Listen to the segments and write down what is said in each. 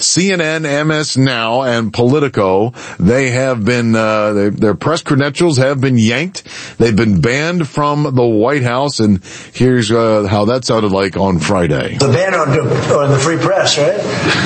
CNN, MS Now, and Politico, they have been, their press credentials have been yanked. They've been banned from the White House, and here's how that sounded like on Friday. The ban on the free press, right?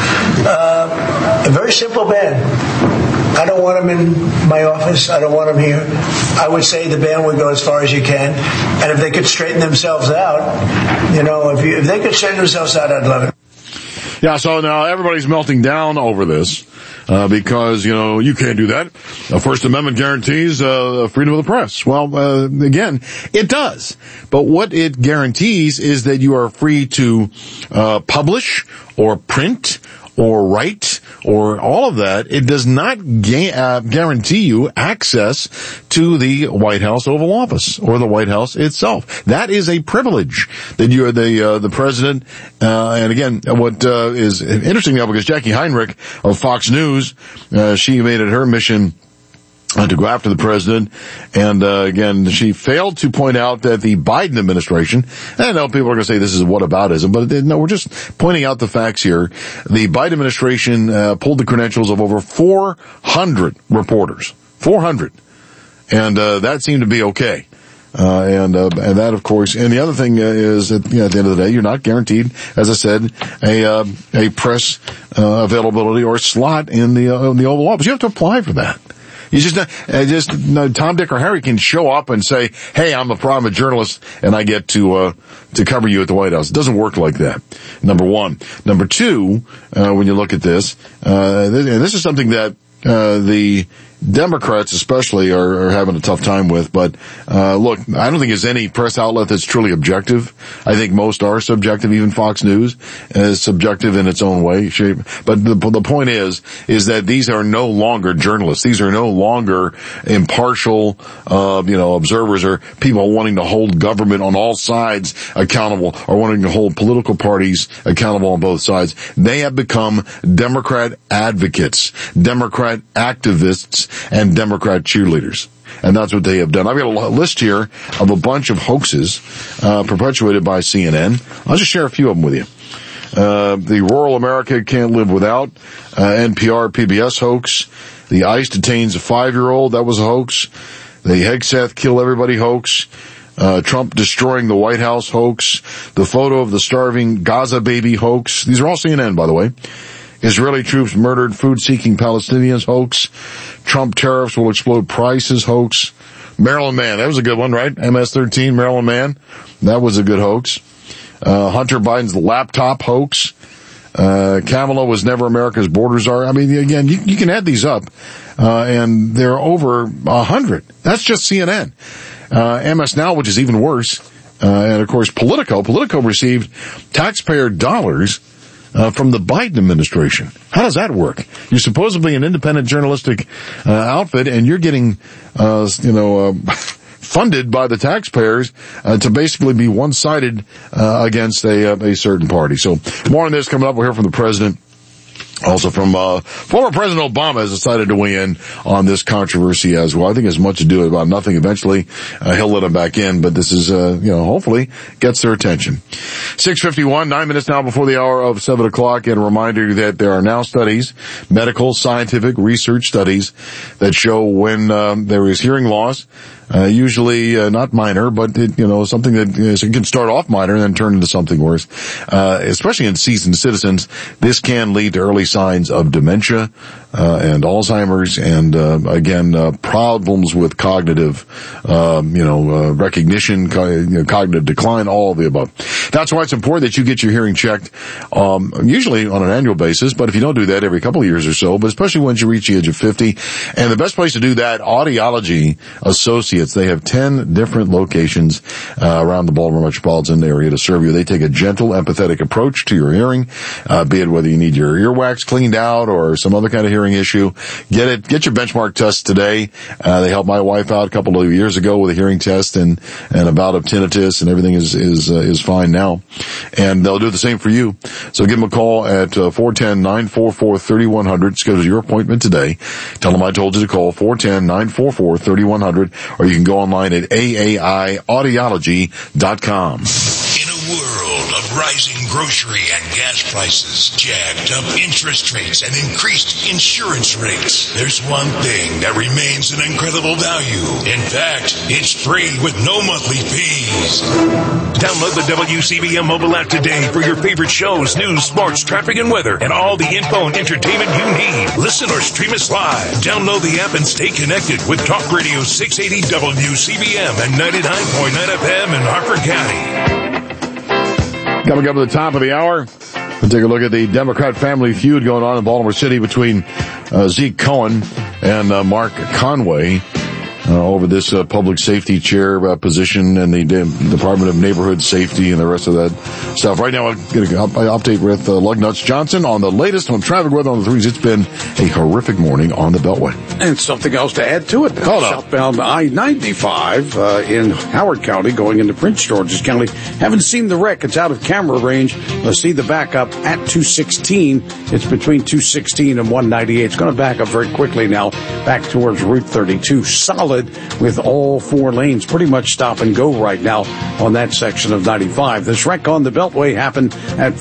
A very simple ban. I don't want them in my office. I don't want them here. I would say the ban would go as far as you can. And if they could straighten themselves out, you know, if they could straighten themselves out, I'd love it. Yeah, so now everybody's melting down over this, because, you know, you can't do that. The First Amendment guarantees, freedom of the press. Well, again, it does. But what it guarantees is that you are free to, publish or print or write or all of that. It does not guarantee you access to the White House Oval Office or the White House itself. That is a privilege that you are the president. And again, what is interesting now, because Jackie Heinrich of Fox News, she made it her mission to go after the president, and again, she failed to point out that the Biden administration, I know people are going to say this is whataboutism, but no, we're just pointing out the facts here. The Biden administration pulled the credentials of over 400 reporters. 400. And that seemed to be okay. And that, of course, and the other thing is that, you know, at the end of the day, you're not guaranteed, as I said, a press availability or slot in the Oval Office. You have to apply for that. You just Tom, Dick, or Harry can show up and say, "Hey, I'm a journalist, and I get to cover you at the White House." It doesn't work like that. Number one. Number two, when you look at this, this is something that the Democrats especially are having a tough time with, but look, I don't think there's any press outlet that's truly objective. I think most are subjective. Even Fox News is subjective in its own way, shape. But the point is that these are no longer journalists. These are no longer impartial, observers or people wanting to hold government on all sides accountable or wanting to hold political parties accountable on both sides. They have become Democrat advocates, Democrat activists, and Democrat cheerleaders. And that's what they have done. I've got a list here of a bunch of hoaxes perpetuated by CNN. I'll just share a few of them with you. The Rural America Can't Live Without, NPR PBS hoax. The ICE detains a 5-year-old, that was a hoax. The Hegseth Kill Everybody hoax. Trump destroying the White House hoax. The photo of the starving Gaza baby hoax. These are all CNN, by the way. Israeli troops murdered food-seeking Palestinians hoax. Trump tariffs will explode prices hoax. Maryland Man, that was a good one, right? MS-13, Maryland Man. That was a good hoax. Hunter Biden's laptop hoax. Kavanaugh was never America's border czar. I mean, again, you can add these up, and there are over 100. That's just CNN. MS Now, which is even worse. And of course, Politico. Politico received taxpayer dollars from the Biden administration. How does that work? You're supposedly an independent journalistic outfit, and you're getting, funded by the taxpayers to basically be one-sided against a certain party. So more on this coming up. We'll hear from the president. Also from former President Obama has decided to weigh in on this controversy as well. I think it's much ado about nothing. Eventually, he'll let him back in, but this is, hopefully gets their attention. 6:51, 9 minutes now before the hour of 7 o'clock, and a reminder that there are now studies, medical, scientific research studies that show when there is hearing loss, usually not minor, but something that can start off minor and then turn into something worse. Especially in seasoned citizens, this can lead to early signs of dementia and Alzheimer's, and again problems with cognitive recognition, cognitive decline, all of the above. That's why it's important that you get your hearing checked, usually on an annual basis, but if you don't do that every couple of years or so, but especially once you reach the age of 50. And the best place to do that, Audiology Associates. They have 10 different locations around the Baltimore metropolitan area to serve you. They take a gentle, empathetic approach to your hearing, be it whether you need your earwax cleaned out or some other kind of hearing issue. Get your benchmark test today. They helped my wife out a couple of years ago with a hearing test and a bout of tinnitus, and everything is fine now. And they'll do the same for you. So give them a call at 410-944-3100. Schedule your appointment today. Tell them I told you to call 410-944-3100, or you can go online at aaiaudiology.com. In a world of rising grocery and gas prices, jacked up interest rates, and increased insurance rates, there's one thing that remains an incredible value. In fact, it's free with no monthly fees. Download the WCBM mobile app today for your favorite shows, news, sports, traffic, and weather, and all the info and entertainment you need. Listen or stream us live. Download the app and stay connected with Talk Radio 680 WCBM and 99.9 FM in Harford County. Coming up at the top of the hour, we'll take a look at the Democrat family feud going on in Baltimore City between Zeke Cohen and Mark Conway over this public safety chair position and the Department of Neighborhood Safety and the rest of that stuff. Right now, I'm going to update with Lugnuts Johnson on the latest on traffic weather on the threes. It's been a horrific morning on the Beltway. And something else to add to it. Southbound I-95 in Howard County going into Prince George's County. Haven't seen the wreck. It's out of camera range. Let's see the backup at 216. It's between 216 and 198. It's going to back up very quickly now back towards Route 32. Solid with all four lanes pretty much stop and go right now on that section of 95. This wreck on the Beltway happened at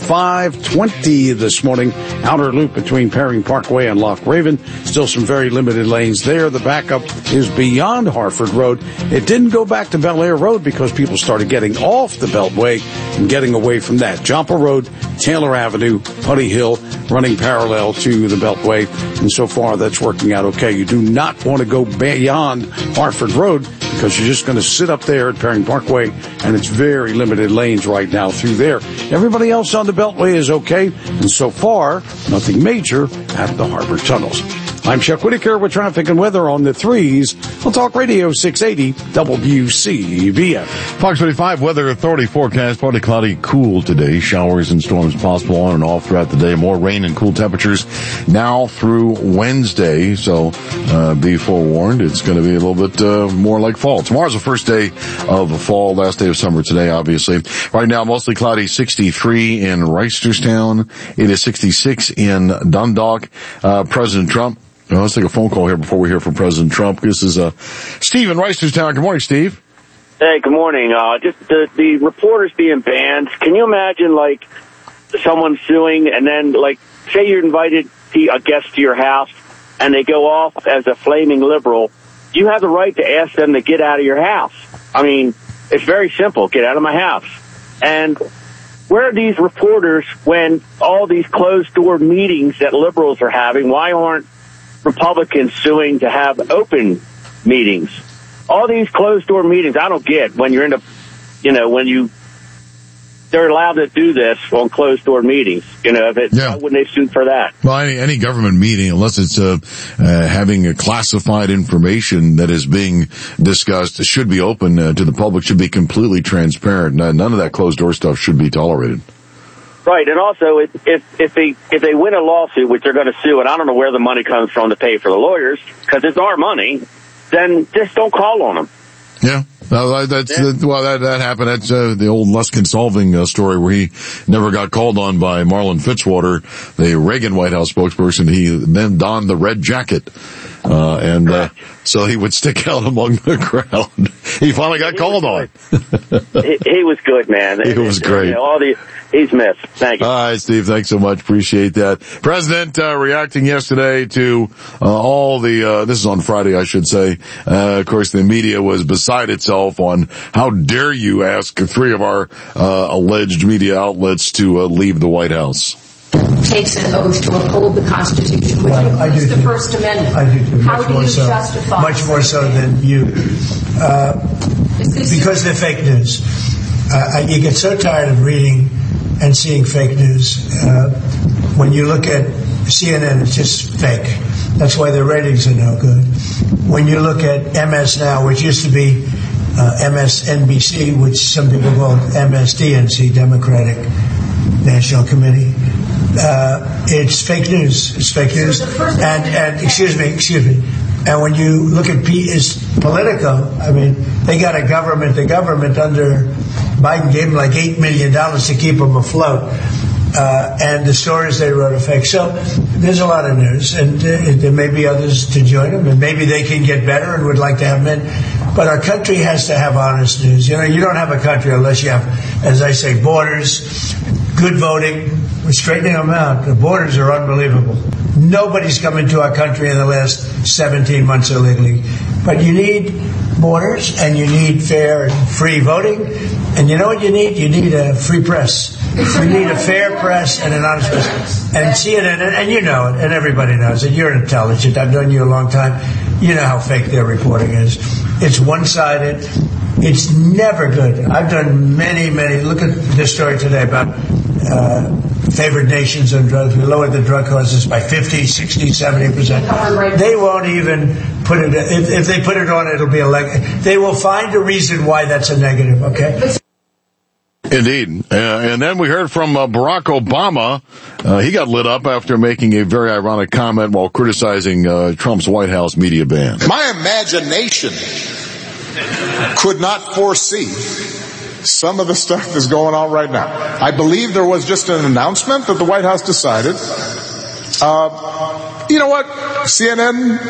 5:20 this morning. Outer loop between Perring Parkway and Loch Raven. Still some very limited lanes there. The backup is beyond Harford Road. It didn't go back to Bel Air Road because people started getting off the Beltway and getting away from that. Joppa Road, Taylor Avenue, Putty Hill, running parallel to the Beltway. And so far, that's working out okay. You do not want to go beyond Harford Road because you're just going to sit up there at Perring Parkway, and it's very limited lanes right now through there. Everybody else on the Beltway is okay, and so far, nothing major at the harbor tunnels. I'm Chuck Whitaker with traffic and weather on the threes. We'll Talk Radio 680 WCBM. Fox 25 Weather Authority forecast, partly cloudy, cool today. Showers and storms possible on and off throughout the day. More rain and cool temperatures now through Wednesday. So, be forewarned. It's going to be a little bit, more like fall. Tomorrow's the first day of the fall, last day of summer today, obviously. Right now, mostly cloudy, 63 in Reisterstown. It is 66 in Dundalk. President Trump. Let's take a phone call here before we hear from President Trump. This is Steve in Reisterstown. Good morning, Steve. Hey, good morning. Just the reporters being banned. Can you imagine, like, someone suing and then, like, say you're invited a guest to your house and they go off as a flaming liberal. You have the right to ask them to get out of your house. I mean, it's very simple. Get out of my house. And where are these reporters when all these closed-door meetings that liberals are having? Why aren't Republicans suing to have open meetings? All these closed-door meetings, I don't get when you're in the, they're allowed to do this on closed-door meetings. Why wouldn't they sue for that? Well, any government meeting, unless it's having a classified information that is being discussed, should be open to the public, should be completely transparent. None of that closed-door stuff should be tolerated. Right, and also if they win a lawsuit, which they're going to sue, and I don't know where the money comes from to pay for the lawyers, because it's our money, then just don't call on them. Yeah. That happened. That's the old Luskin solving story where he never got called on by Marlon Fitzwater, the Reagan White House spokesperson. He then donned the red jacket. So he would stick out among the crowd. He finally got called on. He was good, man. He was great. He's missed. Thank you. All right, Steve. Thanks so much. Appreciate that. President reacting yesterday to all the. This is on Friday, I should say. Of course, the media was beside itself on how dare you ask three of our alleged media outlets to leave the White House. Takes an oath to uphold the Constitution, which includes the First Amendment. I do too. How do you justify? Much more so than you. Because they're fake news. You get so tired of reading and seeing fake news. When you look at CNN, it's just fake. That's why their ratings are no good. When you look at MS Now, which used to be MSNBC, which some people call MSDNC, Democratic National Committee, it's fake news. It's fake news. And excuse me. And when you look at Politico, I mean, they got the government under Biden gave them like $8 million to keep them afloat. And the stories they wrote are fake. So there's a lot of news, and there may be others to join them, and maybe they can get better and would like to have men. But our country has to have honest news. You don't have a country unless you have as I say, borders, good voting. We're straightening them out. The borders are unbelievable. Nobody's come into our country in the last 17 months illegally. But you need borders, and you need fair and free voting. And you know what you need? You need a free press. You need a fair press and an honest press. And CNN, and you know it, and everybody knows it. You're intelligent. I've known you a long time. You know how fake their reporting is. It's one-sided. It's never good. I've done many, look at this story today about favored nations on drugs. We lowered the drug costs by 50, 60, 70%. They won't even put it, if they put it on, it'll be they will find a reason why that's a negative, okay? Indeed. And then we heard from Barack Obama. He got lit up after making a very ironic comment while criticizing Trump's White House media ban. My imagination could not foresee some of the stuff that's going on right now. I believe there was just an announcement that the White House decided, you know what, CNN,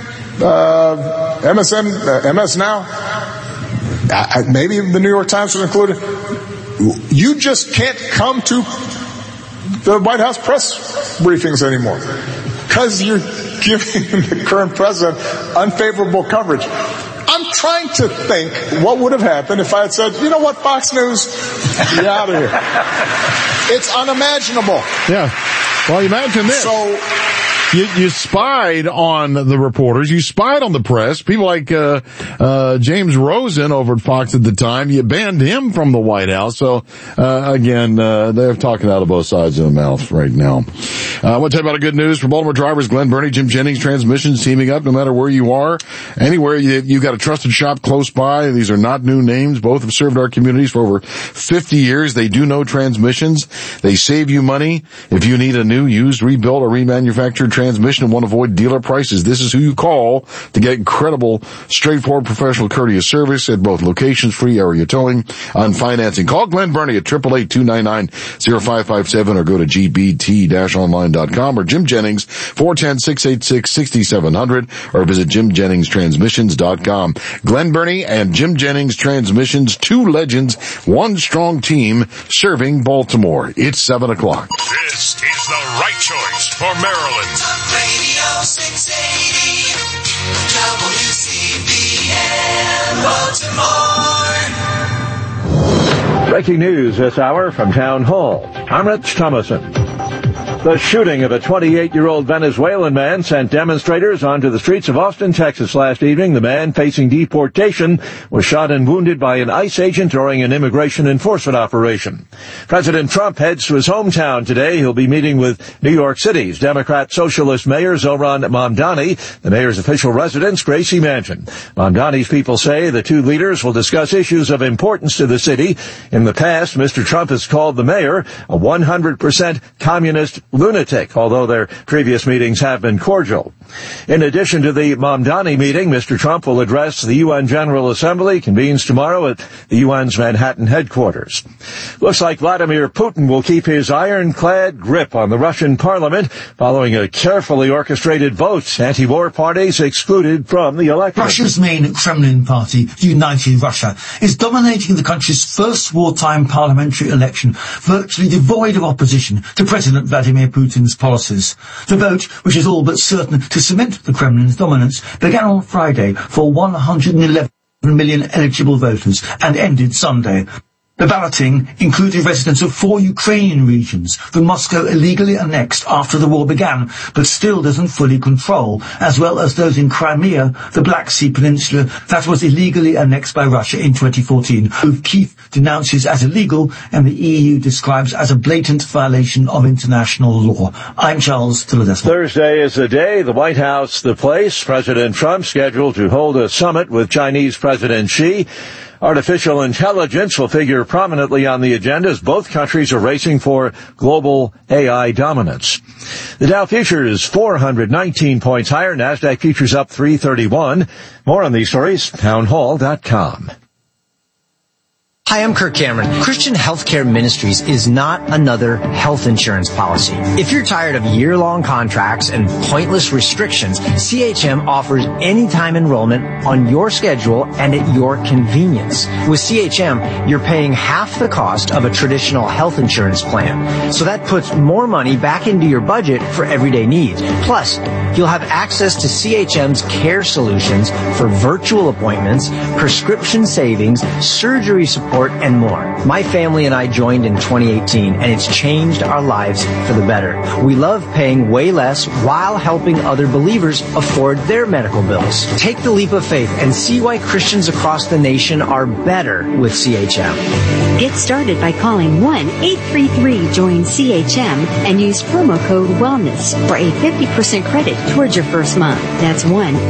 MS Now, maybe the New York Times was included, you just can't come to the White House press briefings anymore because you're giving the current president unfavorable coverage. I'm trying to think what would have happened if I had said, you know what, Fox News, you're out of here. It's unimaginable. Yeah. Well, imagine this. So you spied on the reporters. You spied on the press. People like James Rosen over at Fox at the time. You banned him from the White House. So again, they're talking out of both sides of the mouth right now. I want to tell you about a good news for Baltimore drivers. Glenn Burney, Jim Jennings Transmissions teaming up. No matter where you are, anywhere you got a trusted shop close by. These are not new names. Both have served our communities for over 50 years. They do know transmissions. They save you money if you need a new, used, rebuilt, or remanufactured transmission and want to avoid dealer prices. This is who you call to get incredible, straightforward, professional, courteous service at both locations, free area towing on financing. Call Glenn Burney at 888-299-0557 or go to gbt-online.com or Jim Jennings 410-686-6700 or visit JimJenningsTransmissions.com. Glenn Burney and Jim Jennings Transmissions, two legends, one strong team serving Baltimore. It's 7 o'clock. This is the right choice for Maryland. Talk Radio 680 WCBN Baltimore. Breaking news this hour from Town Hall. I'm Rich Thomason. The shooting of a 28-year-old Venezuelan man sent demonstrators onto the streets of Austin, Texas last evening. The man facing deportation was shot and wounded by an ICE agent during an immigration enforcement operation. President Trump heads to his hometown today. He'll be meeting with New York City's Democrat Socialist Mayor Zohran Mamdani, the mayor's official residence, Gracie Mansion. Mamdani's people say the two leaders will discuss issues of importance to the city. In the past, Mr. Trump has called the mayor a 100% communist lunatic, although their previous meetings have been cordial. In addition to the Mamdani meeting, Mr. Trump will address the UN General Assembly, convenes tomorrow at the UN's Manhattan headquarters. Looks like Vladimir Putin will keep his ironclad grip on the Russian parliament following a carefully orchestrated vote. Anti-war parties excluded from the election. Russia's main Kremlin party, United Russia, is dominating the country's first wartime parliamentary election, virtually devoid of opposition to President Vladimir Putin's policies. The vote, which is all but certain to cement the Kremlin's dominance, began on Friday for 111 million eligible voters and ended Sunday. The balloting included residents of 4 Ukrainian regions that Moscow illegally annexed after the war began, but still doesn't fully control, as well as those in Crimea, the Black Sea Peninsula, that was illegally annexed by Russia in 2014, who Kyiv denounces as illegal and the EU describes as a blatant violation of international law. I'm Charles Tiladesma. Thursday is the day, the White House the place. President Trump scheduled to hold a summit with Chinese President Xi. Artificial intelligence will figure prominently on the agenda as both countries are racing for global AI dominance. The Dow futures 419 points higher. NASDAQ futures up 331. More on these stories, townhall.com. Hi, I'm Kirk Cameron. Christian Healthcare Ministries is not another health insurance policy. If you're tired of year-long contracts and pointless restrictions, CHM offers anytime enrollment on your schedule and at your convenience. With CHM, you're paying half the cost of a traditional health insurance plan. So that puts more money back into your budget for everyday needs. Plus, you'll have access to CHM's care solutions for virtual appointments, prescription savings, surgery support, and more. My family and I joined in 2018, and it's changed our lives for the better. We love paying way less while helping other believers afford their medical bills. Take the leap of faith and see why Christians across the nation are better with CHM. Get started by calling 1-833-JOIN-CHM and use promo code WELLNESS for a 50% credit towards your first month. That's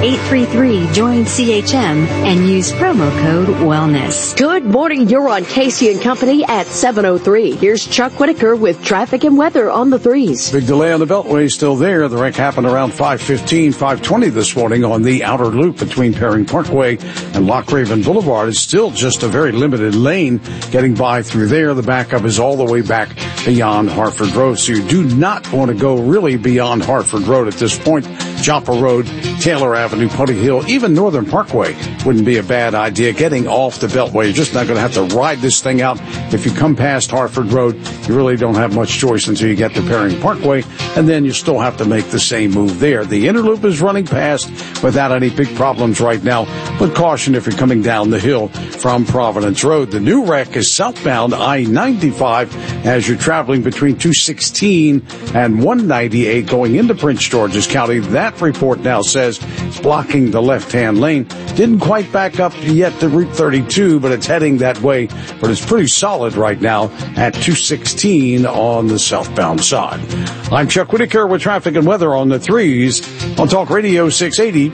1-833-JOIN-CHM and use promo code WELLNESS. Good morning. You're on Casey and Company at 7:03. Here's Chuck Whitaker with traffic and weather on the 3s. Big delay on the Beltway still there. The wreck happened around 5:15, 5:20 this morning on the outer loop between Perring Parkway and Loch Raven Boulevard. It's still just a very limited lane getting by through there. The backup is all the way back beyond Hartford Road. So you do not want to go really beyond Hartford Road at this point. Joppa Road, Taylor Avenue, Putty Hill, even Northern Parkway wouldn't be a bad idea. Getting off the Beltway, you're just not going to have to ride this thing out. If you come past Hartford Road, you really don't have much choice until you get to Perring Parkway, and then you still have to make the same move there. The inner loop is running past without any big problems right now, but caution if you're coming down the hill from Providence Road. The new wreck is southbound I-95 as you're traveling between 216 and 198 going into Prince George's County. That report now says it's blocking the left-hand lane. Didn't quite back up yet to Route 32, but it's heading that way. But it's pretty solid right now at 216 on the southbound side. I'm Chuck Whitaker with traffic and weather on the 3s on Talk Radio 680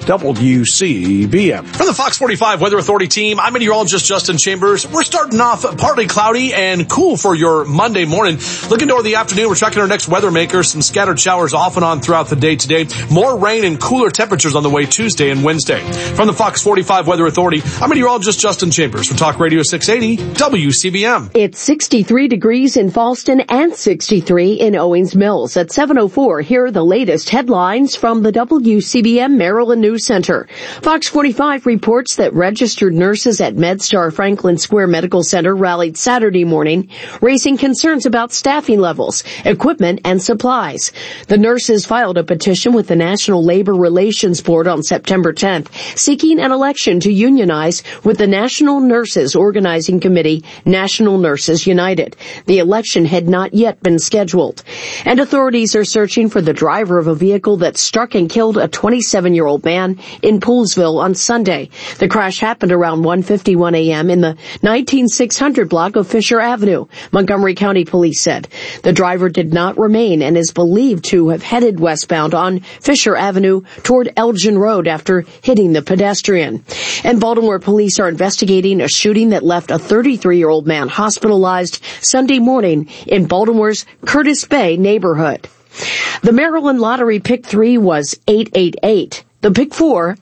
WCBM. From the Fox 45 Weather Authority team, I'm meteorologist Justin Chambers. We're starting off partly cloudy and cool for your Monday morning. Looking toward the afternoon, we're tracking our next weather maker. Some scattered showers off and on throughout the day today. More rain and cooler temperatures on the way Tuesday and Wednesday. From the Fox 45 Weather Authority, I'm meteorologist Justin Chambers for Talk Radio 680 WCBM. It's 63 degrees in Falston and 63 in Owings Mills. At 7:04, here are the latest headlines from the WCBM Maryland News Center. Fox 45 reports that registered nurses at MedStar Franklin Square Medical Center rallied Saturday morning, raising concerns about staffing levels, equipment, and supplies. The nurses filed a petition with the National Labor Relations Board on September 10th, seeking an election to unionize with the National Nurses Organizing Committee, National Nurses United. The election had not yet been scheduled. And authorities are searching for the driver of a vehicle that struck and killed a 27-year-old man in Poolesville on Sunday. The crash happened around 1:51 a.m. in the 19600 block of Fisher Avenue, Montgomery County Police said. The driver did not remain and is believed to have headed westbound on Fisher Avenue toward Elgin Road after hitting the pedestrian. And Baltimore police are investigating a shooting that left a 33-year-old man hospitalized Sunday morning in Baltimore's Curtis Bay neighborhood. The Maryland Lottery Pick 3 was 888. The Pick 4,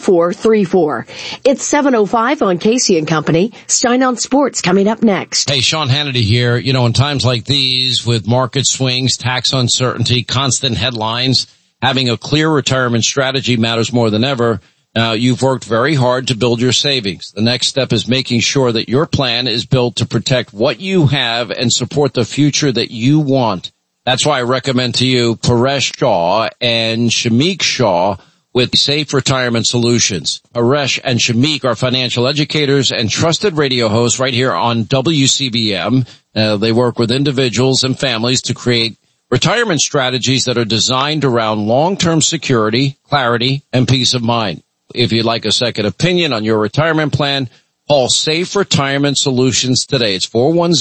9434. It's 7:05 on Casey and Company. Stein on Sports coming up next. Hey, Sean Hannity here. You know, in times like these, with market swings, tax uncertainty, constant headlines, having a clear retirement strategy matters more than ever. Now, you've worked very hard to build your savings. The next step is making sure that your plan is built to protect what you have and support the future that you want. That's why I recommend to you Paresh Shah and Shamik Shah with Safe Retirement Solutions. Paresh and Shamik are financial educators and trusted radio hosts right here on WCBM. They work with individuals and families to create retirement strategies that are designed around long-term security, clarity, and peace of mind. If you'd like a second opinion on your retirement plan, call Safe Retirement Solutions today. It's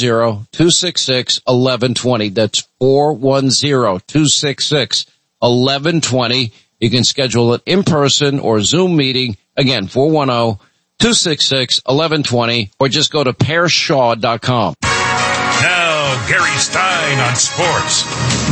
410-266-1120. That's 410-266-1120. You can schedule it in person or Zoom meeting. Again, 410-266-1120, or just go to PairShaw.com. Now, Gary Stein on sports.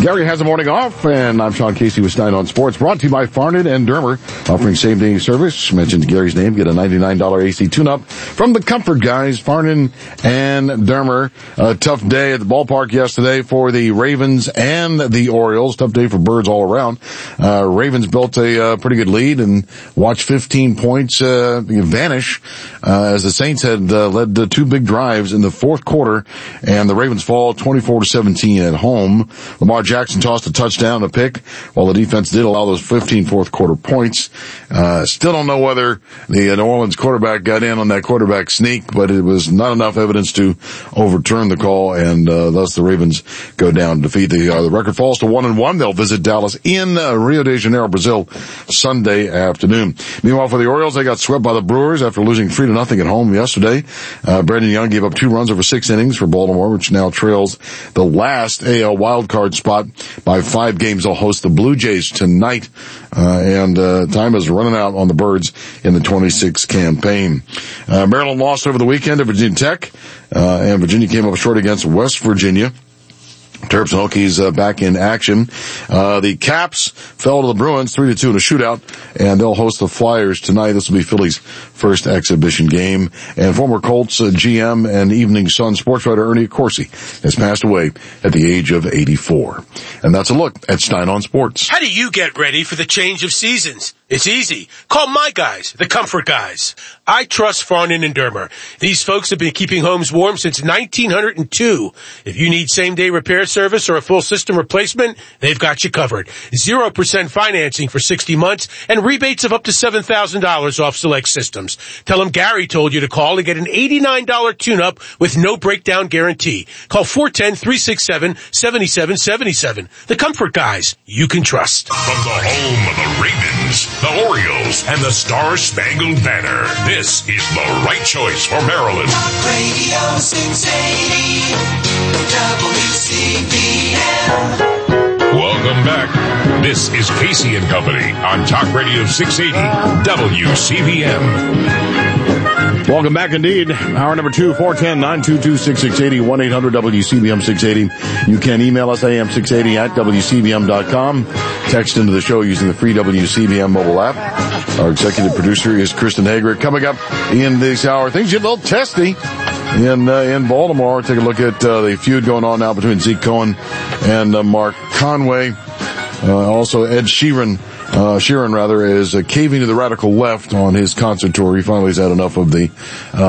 Gary has a morning off, and I'm Sean Casey with Stein on Sports, brought to you by Farned and Dermer, offering same-day service. Mentioned Gary's name, get a $99 AC tune-up from the Comfort Guys, Farned and Dermer. A tough day at the ballpark yesterday for the Ravens and the Orioles. Tough day for Birds all around. Ravens built a pretty good lead and watched 15 points vanish as the Saints had led to two big drives in the fourth quarter, and the Ravens fall 24-17 at home. Lamar Jackson tossed a touchdown, a pick, while the defense did allow those 15 fourth quarter points. Still don't know whether the New Orleans quarterback got in on that quarterback sneak, but it was not enough evidence to overturn the call, and thus the Ravens go down to defeat. The record falls to 1-1. They'll visit Dallas in Rio de Janeiro, Brazil, Sunday afternoon. Meanwhile, for the Orioles, they got swept by the Brewers after losing 3-0 at home yesterday. Brandon Young gave up 2 runs over 6 innings for Baltimore, which now trails the last AL wildcard spot by 5 games. They'll host the Blue Jays tonight, and time is running out on the Birds in the 26 campaign. Maryland lost over the weekend to Virginia Tech, and Virginia came up short against West Virginia. Terps and Hokies back in action. The Caps fell to the Bruins 3-2 in a shootout, and they'll host the Flyers tonight. This will be Philly's first exhibition game. And former Colts GM and Evening Sun sports writer Ernie Accorsi has passed away at the age of 84. And that's a look at Stein on Sports. How do you get ready for the change of seasons? It's easy. Call my guys, the Comfort Guys. I trust Farned and Dermer. These folks have been keeping homes warm since 1902. If you need same-day repair service or a full system replacement, they've got you covered. 0% financing for 60 months and rebates of up to $7,000 off select systems. Tell them Gary told you to call and get an $89 tune-up with no breakdown guarantee. Call 410-367-7777. The Comfort Guys you can trust. From the home of the Ravens, the Orioles, and the Star-Spangled Banner, this is the right choice for Maryland. Talk Radio 680 WCBM. Welcome back. This is Casey and Company on Talk Radio 680 WCBM. Welcome back indeed. Hour number 2, 410-922-6680, 1-800-WCBM-680. You can email us AM680 at WCBM.com. Text into the show using the free WCBM mobile app. Our executive producer is Kristen Hager. Coming up in this hour, things get a little testy in Baltimore. Take a look at the feud going on now between Zeke Cohen and Mark Conway. Also, Ed Sheeran is caving to the radical left on his concert tour. He finally has had enough of the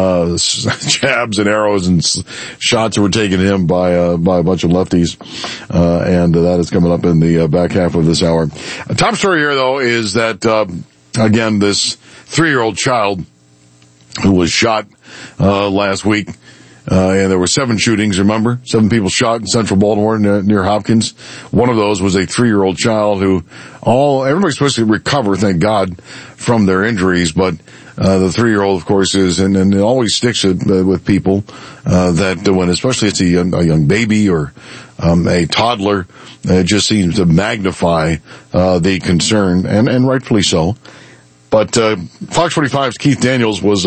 jabs and arrows and shots that were taken at him by a bunch of lefties, and that is coming up in the back half of this hour. Top story here, though, is that again, this 3-year-old child who was shot last week. And there were 7 shootings, remember? 7 people shot in central Baltimore near Hopkins. One of those was a 3-year-old child who everybody's supposed to recover, thank God, from their injuries, but the 3-year-old, of course, is, and it always sticks with people, that when, especially it's a young baby or a toddler, it just seems to magnify the concern, and rightfully so. But Fox 45's Keith Daniels was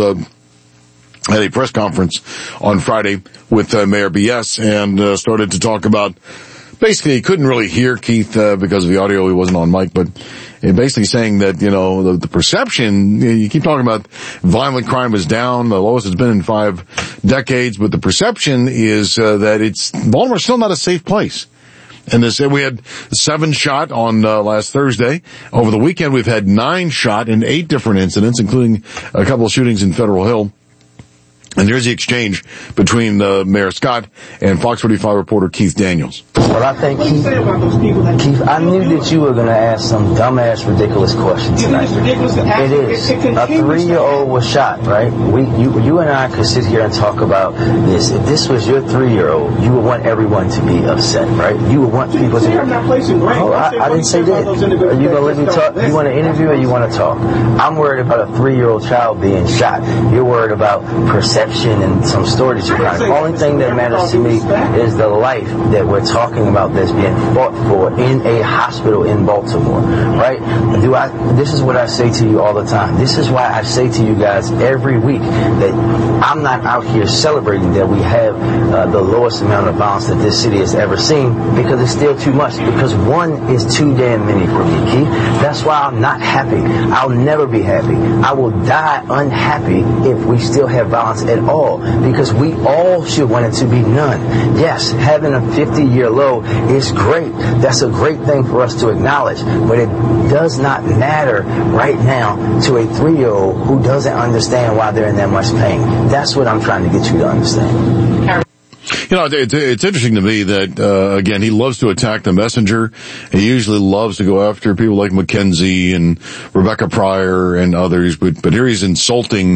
at a press conference on Friday with Mayor BS and started to talk about, basically he couldn't really hear Keith because of the audio, he wasn't on mic, but basically saying that, the perception, you keep talking about violent crime is down, the lowest it's been in 5 decades, but the perception is that Baltimore's still not a safe place. And we had 7 shot on last Thursday. Over the weekend we've had 9 shot in 8 different incidents, including a couple of shootings in Federal Hill. And here's the exchange between Mayor Scott and Fox 45 reporter Keith Daniels. Well, I think, Keith, I knew that you were going to ask some dumbass, ridiculous questions tonight. It is. A 3-year-old was shot, right? You and I could sit here and talk about this. If this was your 3-year-old, you would want everyone to be upset, right? You would want people to... Oh, I didn't say that. Are you going to let me talk? You want to interview or you want to talk? I'm worried about a 3-year-old child being shot. You're worried about perception. deception and some stories you find. The only thing that matters to me is the life that we're talking about that's being fought for in a hospital in Baltimore, right? This is what I say to you all the time. This is why I say to you guys every week that I'm not out here celebrating that we have the lowest amount of violence that this city has ever seen, because it's still too much, because one is too damn many for me, Keith. That's why I'm not happy. I'll never be happy. I will die unhappy if we still have violence at all, because we all should want it to be none. Yes, having a 50-year low is great. That's a great thing for us to acknowledge, but it does not matter right now to a 3-year-old who doesn't understand why they're in that much pain. That's what I'm trying to get you to understand. You know, it's interesting to me that, again, he loves to attack the messenger. He usually loves to go after people like McKenzie and Rebecca Pryor and others, but here he's insulting,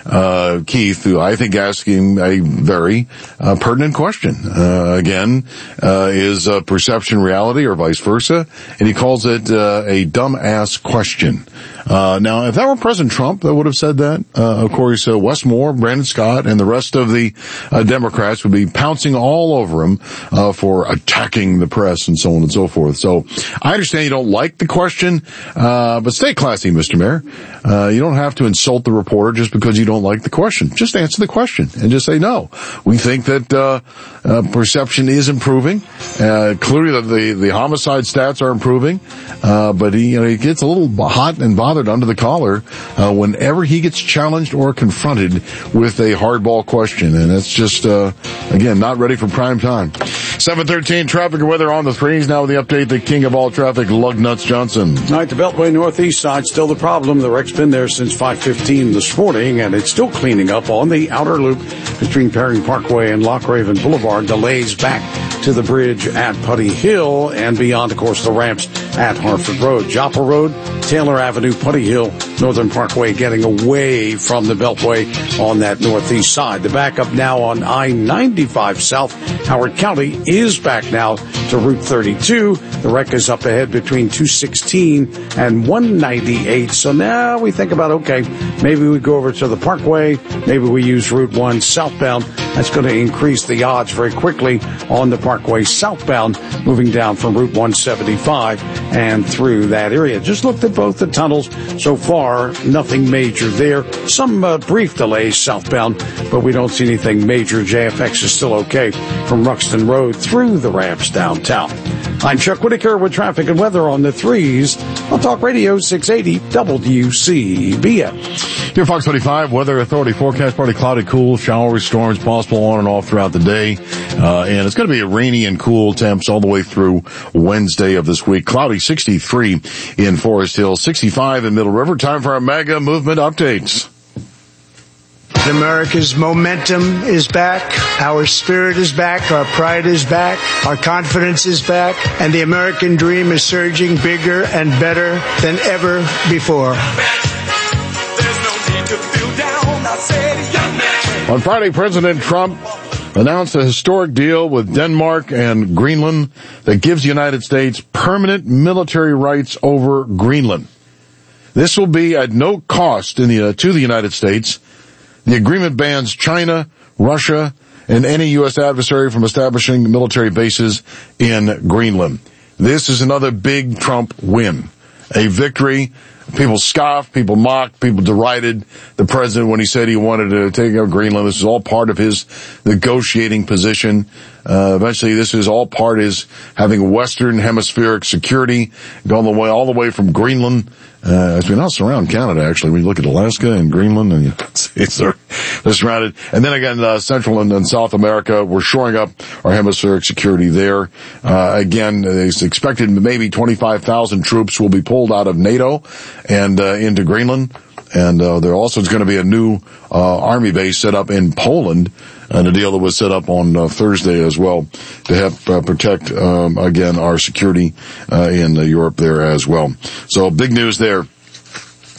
Keith, who I think asking a very, pertinent question. Again, is perception reality or vice versa? And he calls it, a dumb-ass question. Now, if that were President Trump that would have said that, of course, Wes Moore, Brandon Scott, and the rest of the Democrats would be pouncing all over him for attacking the press and so on and so forth. So I understand you don't like the question, but stay classy, Mr. Mayor. You don't have to insult the reporter just because you don't like the question. Just answer the question and just say, no, we think that perception is improving. Clearly the homicide stats are improving, but he gets a little hot and bothered under the collar whenever he gets challenged or confronted with a hardball question, and that's just again not ready for prime time. 7:13 traffic and weather on the threes. Now with the update, the king of all traffic, Lugnuts Johnson. All right, the Beltway northeast side still the problem. The wreck's been there since 5:15 this morning, and it's still cleaning up on the outer loop between Perry Parkway and Lochraven Boulevard. Delays back to the bridge at Putty Hill and beyond, of course, the ramps at Harford Road. Joppa Road, Taylor Avenue, Putty Hill, Northern Parkway getting away from the Beltway on that northeast side. The backup now on I-95 South. Howard County is back now to Route 32. The wreck is up ahead between 216 and 198. So now we think about, okay, maybe we go over to the Parkway. Maybe we use Route 1 southbound. That's going to increase the odds very quickly on the Parkway southbound, moving down from Route 175 and through that area. Just looked at both the tunnels. So far, nothing major there. Some brief delays southbound, but we don't see anything major. JFX is still okay from Ruxton Road through the ramps downtown. I'm Chuck Whitaker with traffic and weather on the threes on Talk Radio 680 WCBM. Here, Fox 25 Weather Authority forecast: partly cloudy, cool, showers, storms possible on and off throughout the day. And it's going to be a rainy and cool temps all the way through Wednesday of this week. Cloudy, 63 in Forest Hill, 65 in Middle River. Time for our mega movement updates. America's momentum is back, our spirit is back, our pride is back, our confidence is back, and the American dream is surging bigger and better than ever before. On Friday, President Trump announced a historic deal with Denmark and Greenland that gives the United States permanent military rights over Greenland. This will be at no cost to the United States. The agreement bans China, Russia, and any U.S. adversary from establishing military bases in Greenland. This is another big Trump win, a victory. People scoffed, people mocked, people derided the president when he said he wanted to take over Greenland. This is all part of his negotiating position. Eventually, this is all part of his having Western hemispheric security going all the way from Greenland. As we now surround Canada, actually. We look at Alaska and Greenland, and they're surrounded. And then again, Central and South America, we're shoring up our hemispheric security there. Again, it's expected maybe 25,000 troops will be pulled out of NATO and into Greenland. And there also is going to be a new army base set up in Poland, and a deal that was set up on Thursday as well to help protect again our security in Europe there as well. So big news there.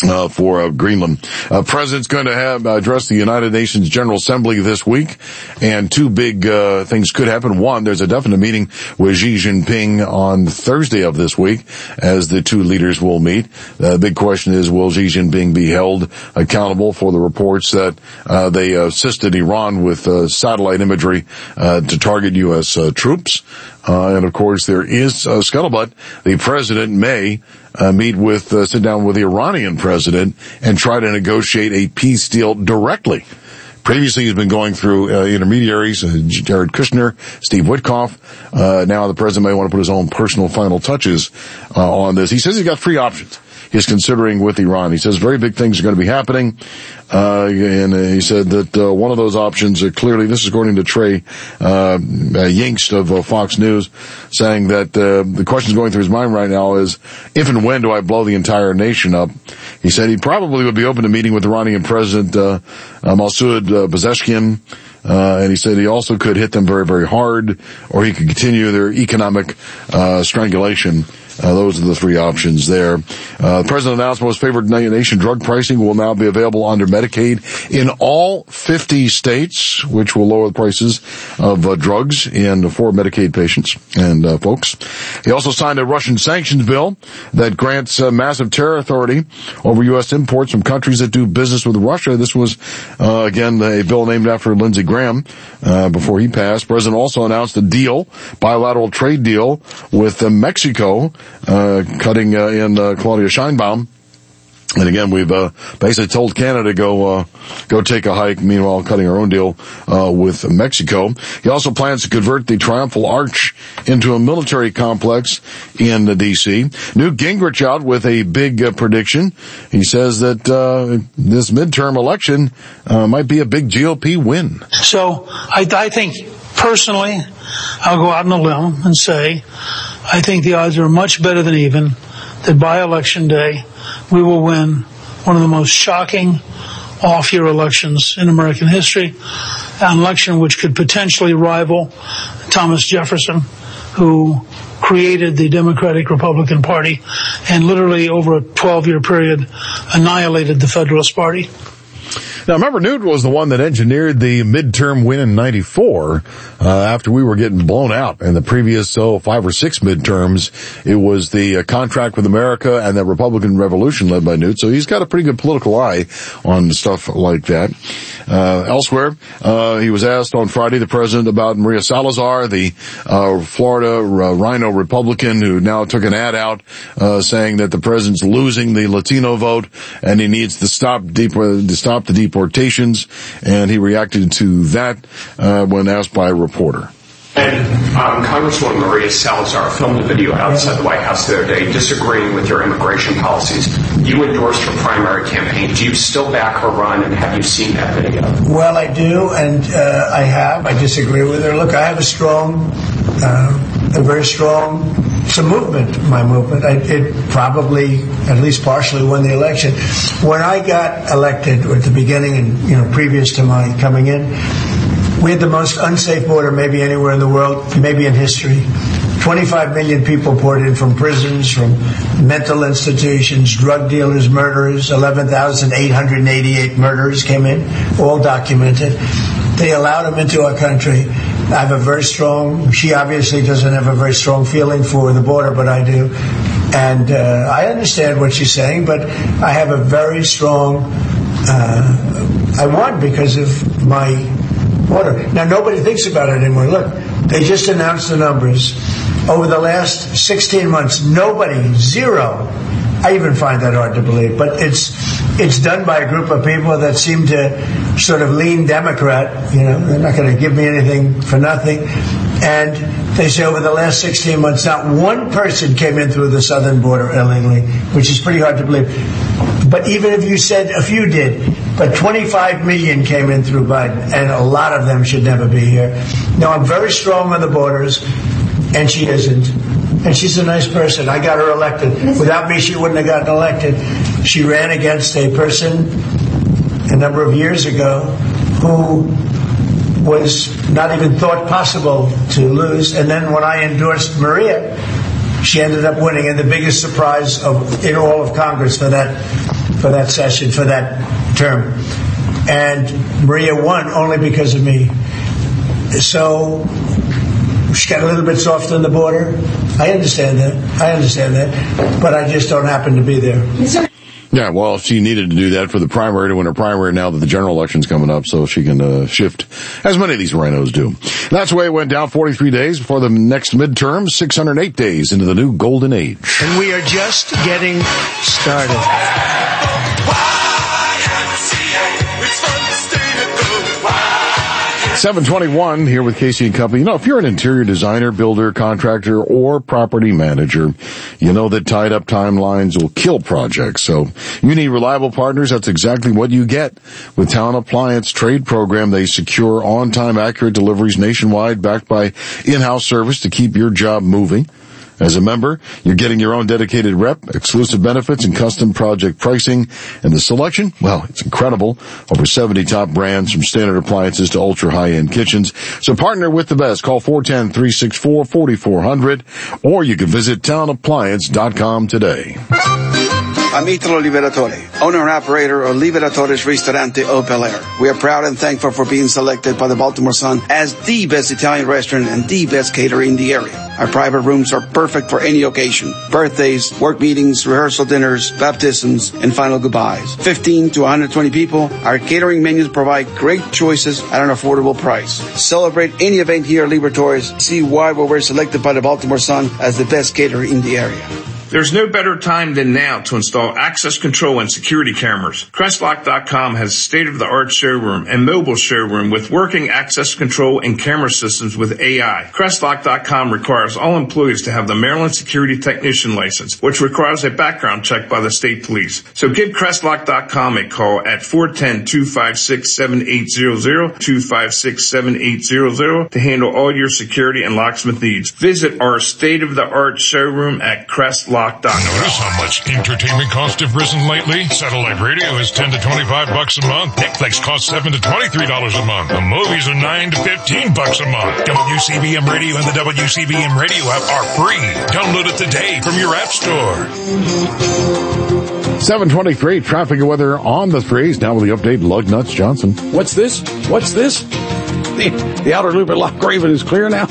for Greenland. President's going to have address the United Nations General Assembly this week, and two big things could happen. One, there's a definite meeting with Xi Jinping on Thursday of this week, as the two leaders will meet. The big question is, will Xi Jinping be held accountable for the reports that they assisted Iran with satellite imagery to target U.S. troops? And of course, there is scuttlebutt. The president may sit down with the Iranian president and try to negotiate a peace deal directly. Previously, he's been going through intermediaries, Jared Kushner, Steve Witkoff. Now the president may want to put his own personal final touches on this. He says he's got three options he's considering with Iran. He says very big things are going to be happening. And he said that one of those options, clearly, this is according to Trey Yingst of Fox News, saying that the question going through his mind right now is, if and when do I blow the entire nation up? He said he probably would be open to meeting with Iranian President Masoud Pezeshkian. And he said he also could hit them very, very hard, or he could continue their economic strangulation. Those are the three options there. The president announced most favored nation drug pricing will now be available under Medicaid in all 50 states, which will lower the prices of drugs for Medicaid patients and folks. He also signed a Russian sanctions bill that grants massive terror authority over U.S. imports from countries that do business with Russia. This was, again, a bill named after Lindsey Graham before he passed. The president also announced a deal, bilateral trade deal with Mexico, cutting in Claudia Sheinbaum. And again, we've basically told Canada go take a hike, meanwhile cutting our own deal with Mexico. He also plans to convert the Triumphal Arch into a military complex in the D.C. Newt Gingrich out with a big prediction. He says that this midterm election might be a big GOP win. So I think, personally, I'll go out on a limb and say I think the odds are much better than even that by Election Day we will win one of the most shocking off-year elections in American history, an election which could potentially rival Thomas Jefferson, who created the Democratic-Republican Party and literally over a 12-year period annihilated the Federalist Party. Now, remember, Newt was the one that engineered the midterm win in 94, after we were getting blown out in the previous, 5 or 6 midterms. It was the contract with America and the Republican Revolution led by Newt, so he's got a pretty good political eye on stuff like that. Elsewhere, he was asked on Friday, the president, about Maria Salazar, the Florida Rhino Republican who now took an ad out saying that the president's losing the Latino vote and he needs to stop the deportations, and he reacted to that when asked by a reporter. And Congresswoman Maria Salazar filmed a video outside the White House the other day disagreeing with your immigration policies. You endorsed her primary campaign. Do you still back her run, and have you seen that video? Well, I do, and I have. I disagree with her. Look, I have it's a movement, my movement. It probably, at least partially, won the election. When I got elected, or at the beginning and, previous to my coming in, we had the most unsafe border maybe anywhere in the world, maybe in history. 25 million people poured in from prisons, from mental institutions, drug dealers, murderers. 11,888 murderers came in, all documented. They allowed them into our country. I have she obviously doesn't have a very strong feeling for the border, but I do. And I understand what she's saying, but I have a very strong, I won because of my border. Now, nobody thinks about it anymore. Look, they just announced the numbers. Over the last 16 months, zero. I even find that hard to believe. But it's done by a group of people that seem to sort of lean Democrat. They're not going to give me anything for nothing. And they say over the last 16 months, not one person came in through the southern border illegally, which is pretty hard to believe. But even if you said a few did, but 25 million came in through Biden, and a lot of them should never be here. Now, I'm very strong on the borders, and she isn't. And she's a nice person. I got her elected. Without me, she wouldn't have gotten elected. She ran against a person a number of years ago who was not even thought possible to lose. And then when I endorsed Maria, she ended up winning. And the biggest surprise in all of Congress for that for that session, for that term. And Maria won only because of me. So she got a little bit softer on the border. I understand that. But I just don't happen to be there. Yeah, well, she needed to do that for the primary to win her primary now that the general election's coming up, so she can shift, as many of these rhinos do. That's the way it went down. 43 days before the next midterm, 608 days into the new golden age. And we are just getting started. 721 here with Casey and Company. You know, if you're an interior designer, builder, contractor, or property manager, you know that tied up timelines will kill projects. So you need reliable partners. That's exactly what you get with Town Appliance Trade Program. They secure on-time, accurate deliveries nationwide, backed by in-house service to keep your job moving. As a member, you're getting your own dedicated rep, exclusive benefits, and custom project pricing. And the selection, well, it's incredible. Over 70 top brands from standard appliances to ultra high-end kitchens. So partner with the best. Call 410-364-4400, or you can visit townappliance.com today. I'm Italo Liberatore, owner and operator of Liberatore's Ristorante Au Bel Air. We are proud and thankful for being selected by the Baltimore Sun as the best Italian restaurant and the best caterer in the area. Our private rooms are perfect for any occasion. Birthdays, work meetings, rehearsal dinners, baptisms, and final goodbyes. 15 to 120 people. Our catering menus provide great choices at an affordable price. Celebrate any event here at Liberatore's. See why we were selected by the Baltimore Sun as the best caterer in the area. There's no better time than now to install access control and security cameras. Crestlock.com has a state-of-the-art showroom and mobile showroom with working access control and camera systems with AI. Crestlock.com requires all employees to have the Maryland Security Technician license, which requires a background check by the state police. So give Crestlock.com a call at 410-256-7800, 256-7800 to handle all your security and locksmith needs. Visit our state-of-the-art showroom at Crestlock.com. Notice how much entertainment costs have risen lately? Satellite radio is $10 to $25 a month. Netflix costs $7 to $23 a month. The movies are $9 to $15 a month. WCBM Radio and the WCBM Radio app are free. Download it today from your app store. 723, traffic and weather on the threes. Now with the update, Lug Nuts Johnson. What's this? The outer loop at Lock Raven is clear now?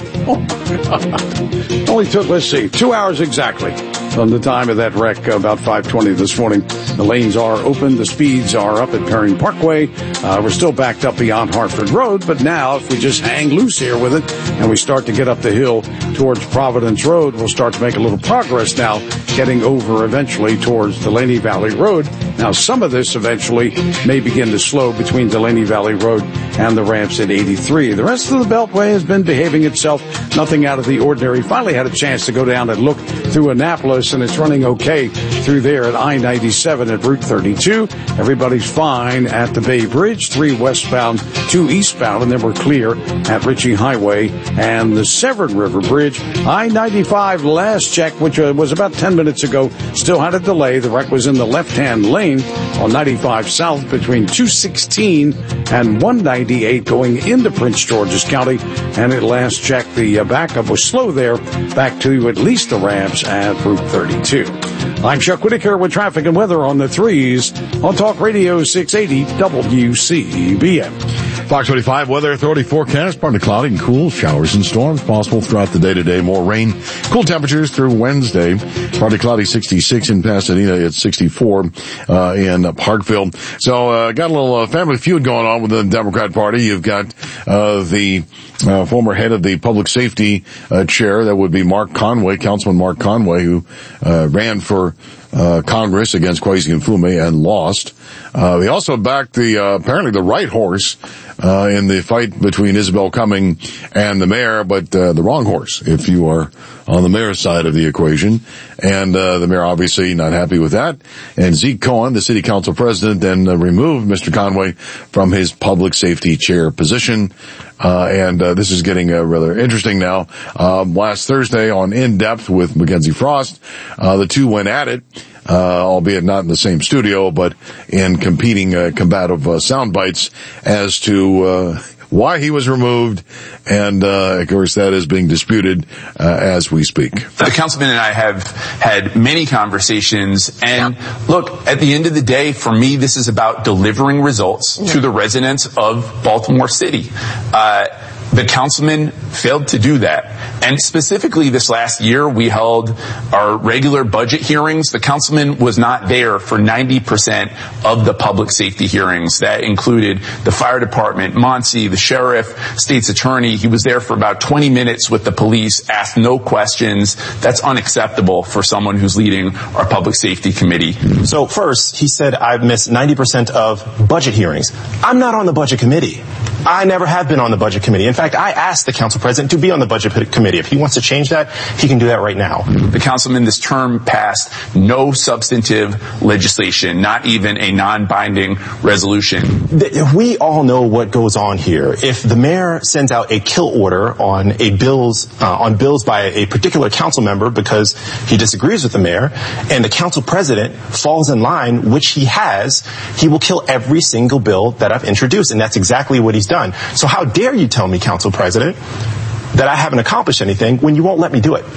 Only took, 2 hours exactly from the time of that wreck, about 5:20 this morning. The lanes are open. The speeds are up at Perrin Parkway. We're still backed up beyond Hartford Road, but now if we just hang loose here with it and we start to get up the hill towards Providence Road, we'll start to make a little progress now, getting over eventually towards Delaney Valley Road. Now, some of this eventually may begin to slow between Delaney Valley Road and the ramps at 83. The rest of the Beltway has been behaving itself, nothing out of the ordinary. Finally had a chance to go down and look through Annapolis, and it's running okay through there at I-97 at Route 32. Everybody's fine at the Bay Bridge, 3 westbound, 2 eastbound, and then we're clear at Ritchie Highway and the Severn River Bridge. I-95 last check, which was about 10 minutes ago, still had a delay. The wreck was in the left-hand lane on 95 South between 216 and 198 going into Prince George's County, and at last check, the backup was slow there, back to at least the ramps at Route 32. I'm Chuck Whitaker with traffic and weather on the threes on Talk Radio 680 WCBM. Fox 25 Weather Authority forecast, partly cloudy and cool, showers and storms possible throughout the day today. More rain, cool temperatures through Wednesday. Partly cloudy, 66 in Pasadena, it's 64 in Parkville. So got a little family feud going on within the Democrat Party. You've got the former head of the public safety chair, that would be Mark Conway, Councilman Mark Conway, who ran for Congress against Kwesi Mfume and lost. They also backed apparently the right horse in the fight between Isabel Cumming and the mayor, but the wrong horse if you are on the mayor's side of the equation. And the mayor obviously not happy with that. And Zeke Cohen, the city council president, then removed Mr. Conway from his public safety chair position. And this is getting rather interesting now. Last Thursday on In Depth with Mackenzie Frost, the two went at it, albeit not in the same studio, but in competing combative sound bites as to why he was removed, and of course that is being disputed as we speak. The councilman and I have had many conversations, and look, at the end of the day, for me, this is about delivering results to the residents of Baltimore City. The councilman failed to do that. And specifically this last year, we held our regular budget hearings. The councilman was not there for 90% of the public safety hearings. That included the fire department, Monsi, the sheriff, state's attorney. He was there for about 20 minutes with the police, asked no questions. That's unacceptable for someone who's leading our public safety committee. So first, he said I've missed 90% of budget hearings. I'm not on the budget committee. I never have been on the budget committee. In fact, I asked the council president to be on the budget committee. If he wants to change that, he can do that right now. The councilman this term passed no substantive legislation, not even a non-binding resolution. We all know what goes on here. If the mayor sends out a kill order on bills by a particular council member because he disagrees with the mayor, and the council president falls in line, which he has, he will kill every single bill that I've introduced, and that's exactly what he's done. So how dare you tell me, Council President, that I haven't accomplished anything when you won't let me do it?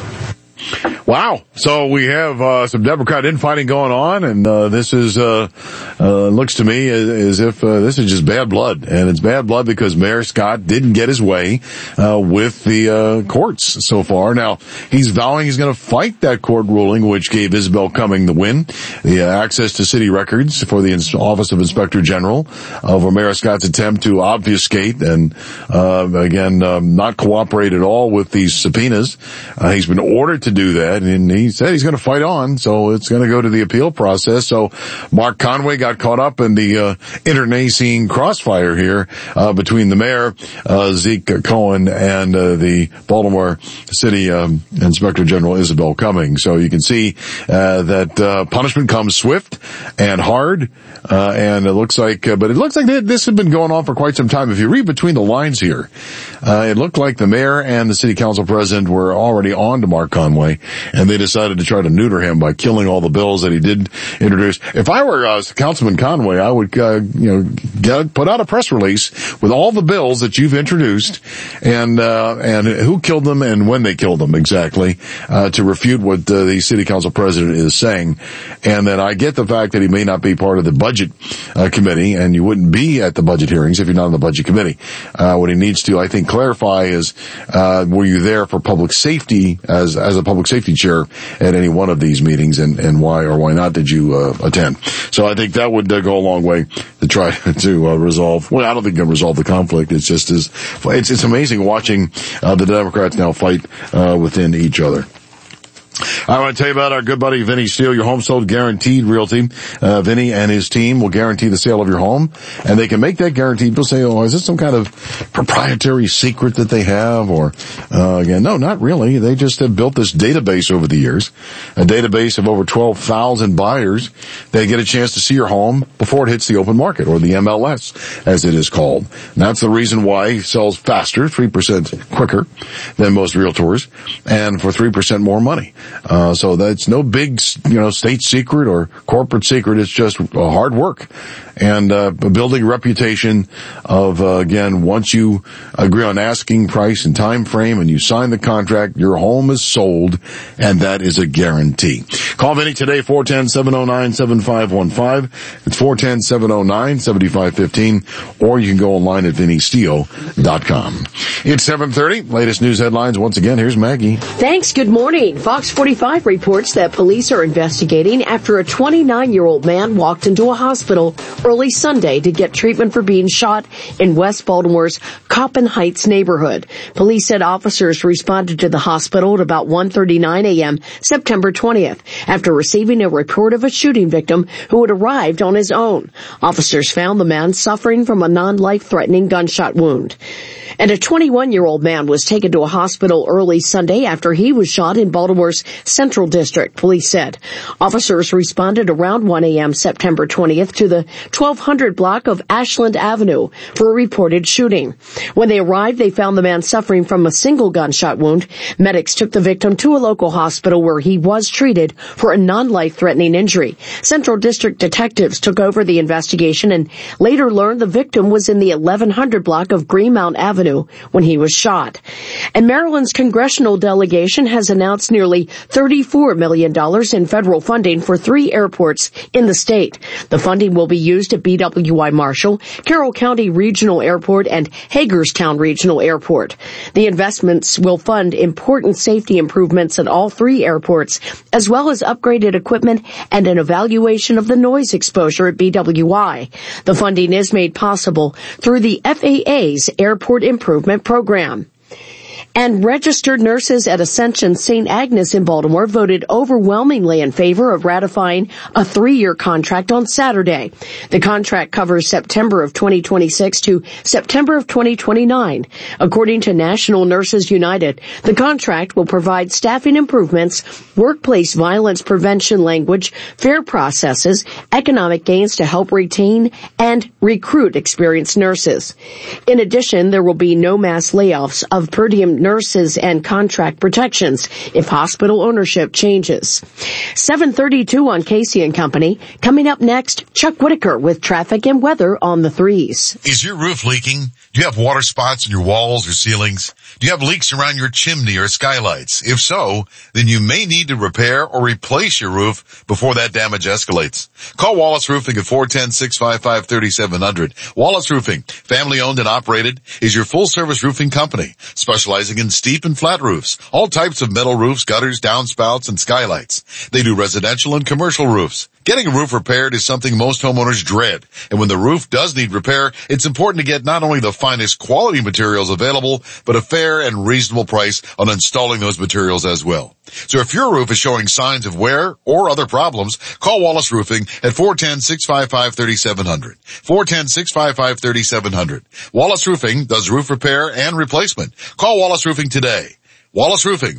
Wow. So we have some Democrat infighting going on, and this is looks to me as if this is just bad blood. And it's bad blood because Mayor Scott didn't get his way with the courts so far. Now, he's vowing he's going to fight that court ruling, which gave Isabel Cumming the win, the access to city records for the Office of Inspector General over Mayor Scott's attempt to obfuscate and, again, not cooperate at all with these subpoenas. He's been ordered to do that, and he said he's going to fight on, so it's going to go to the appeal process. So Mark Conway got caught up in the internecine crossfire here between the mayor, Zeke Cohen, and the Baltimore City Inspector General Isabel Cumming. So you can see that punishment comes swift and hard, and it looks like this has been going on for quite some time. If you read between the lines here, it looked like the mayor and the city council president were already on to Mark Conway, and they decided to try to neuter him by killing all the bills that he did introduce. If I were Councilman Conway, I would, put out a press release with all the bills that you've introduced and who killed them and when they killed them exactly, to refute what the city council president is saying. And then I get the fact that he may not be part of the budget committee, and you wouldn't be at the budget hearings if you're not on the budget committee. What he needs to, I think, clarify is, were you there for public safety as a public safety chair at any one of these meetings, and why or why not did you attend? So I think that would go a long way to try to resolve. Well, I don't think it can resolve the conflict. It's just it's amazing watching the Democrats now fight within each other. I want to tell you about our good buddy Vinny Steele, your home sold guaranteed realty. Vinny and his team will guarantee the sale of your home, and they can make that guarantee. People say, oh, is this some kind of proprietary secret that they have? Or, again, no, not really. They just have built this database over the years, a database of over 12,000 buyers. They get a chance to see your home before it hits the open market, or the MLS, as it is called. And that's the reason why it sells faster, 3% quicker than most realtors, and for 3% more money. So that's no big, state secret or corporate secret. It's just hard work and building a reputation of, again, once you agree on asking price and time frame and you sign the contract, your home is sold, and that is a guarantee. Call Vinny today, 410-709-7515. It's 410-709-7515, or you can go online at VinnySteele.com. It's 7:30. Latest news headlines. Once again, here's Maggie. Thanks. Good morning. Fox 45 reports that police are investigating after a 29-year-old man walked into a hospital early Sunday to get treatment for being shot in West Baltimore's Coppin Heights neighborhood. Police said officers responded to the hospital at about 1:39 a.m. September 20th after receiving a report of a shooting victim who had arrived on his own. Officers found the man suffering from a non-life-threatening gunshot wound. And a 21-year-old man was taken to a hospital early Sunday after he was shot in Baltimore's Central District, police said. Officers responded around 1 a.m. September 20th to the 1200 block of Ashland Avenue for a reported shooting. When they arrived, they found the man suffering from a single gunshot wound. Medics took the victim to a local hospital where he was treated for a non-life-threatening injury. Central District detectives took over the investigation and later learned the victim was in the 1100 block of Greenmount Avenue when he was shot. And Maryland's congressional delegation has announced nearly $34 million in federal funding for 3 airports in the state. The funding will be used at BWI Marshall, Carroll County Regional Airport, and Hagerstown Regional Airport. The investments will fund important safety improvements at all 3 airports, as well as upgraded equipment and an evaluation of the noise exposure at BWI. The funding is made possible through the FAA's Airport Improvement Program. And registered nurses at Ascension St. Agnes in Baltimore voted overwhelmingly in favor of ratifying a 3-year contract on Saturday. The contract covers September of 2026 to September of 2029. According to National Nurses United, the contract will provide staffing improvements, workplace violence prevention language, fair processes, economic gains to help retain and recruit experienced nurses. In addition, there will be no mass layoffs of per diem nurses and contract protections if hospital ownership changes. 7:32 on Casey and Company. Coming up next, Chuck Whitaker with traffic and weather on the 3s. Is your roof leaking? Do you have water spots in your walls or ceilings? Do you have leaks around your chimney or skylights? If so, then you may need to repair or replace your roof before that damage escalates. Call Wallace Roofing at 410-655-3700. Wallace Roofing, family owned and operated, is your full service roofing company, specializing in steep and flat roofs, all types of metal roofs, gutters, downspouts, and skylights. They do residential and commercial roofs. Getting a roof repaired is something most homeowners dread, and when the roof does need repair, it's important to get not only the finest quality materials available, but a fair and reasonable price on installing those materials as well. So if your roof is showing signs of wear or other problems, call Wallace Roofing at 410-655-3700. 410-655-3700. Wallace Roofing does roof repair and replacement. Call Wallace Roofing today. Wallace Roofing,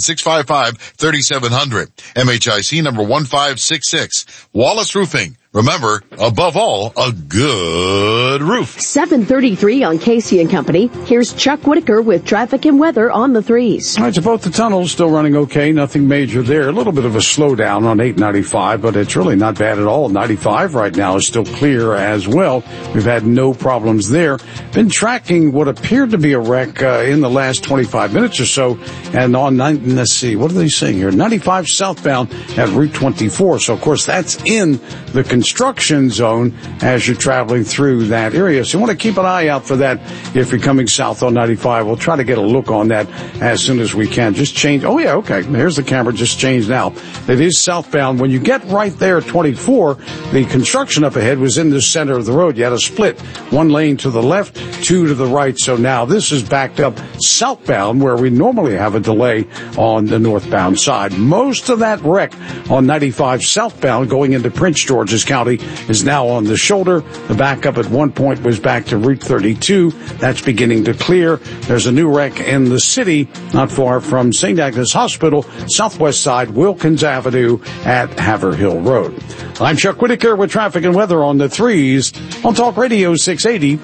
410-655-3700. MHIC number 1566. Wallace Roofing. Remember, above all, a good roof. 7:33 on Casey and Company. Here's Chuck Whitaker with traffic and weather on the 3s. All right, so both the tunnels still running okay. Nothing major there. A little bit of a slowdown on 895, but it's really not bad at all. 95 right now is still clear as well. We've had no problems there. Been tracking what appeared to be a wreck in the last 25 minutes or so. And on, let's see, what are they saying here? 95 southbound at Route 24. So, of course, that's in the construction zone as you're traveling through that area. So you want to keep an eye out for that if you're coming south on 95. We'll try to get a look on that as soon as we can. Just change. Oh, yeah, okay. There's the camera. Just changed now. It is southbound. When you get right there at 24, the construction up ahead was in the center of the road. You had a split. 1 lane to the left, 2 to the right. So now this is backed up southbound where we normally have a delay on the northbound side. Most of that wreck on 95 southbound going into Prince George's County is now on the shoulder. The backup at one point was back to Route 32. That's beginning to clear. There's a new wreck in the city, not far from St. Agnes Hospital, southwest side, Wilkins Avenue at Haverhill Road. I'm Chuck Whitaker with traffic and weather on the 3s on Talk Radio 680